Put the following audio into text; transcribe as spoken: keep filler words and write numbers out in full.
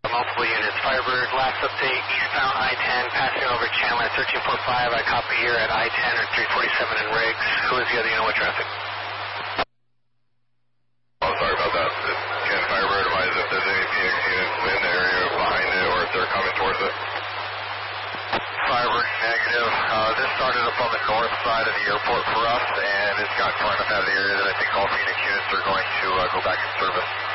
Multiple units. Firebird, last update, eastbound I ten, passing over Chandler at thirteen point five. I copy here at I ten or three forty-seven in Riggs. Who is the other unit with traffic? Oh, sorry about that. Can Firebird advise if there's any Phoenix units in the area behind it or if they're coming towards it? Firebird, negative. Uh, this started up on the north side of the airport for us, and it's gotten far enough out of the area that I think all Phoenix units are going to uh, go back in service.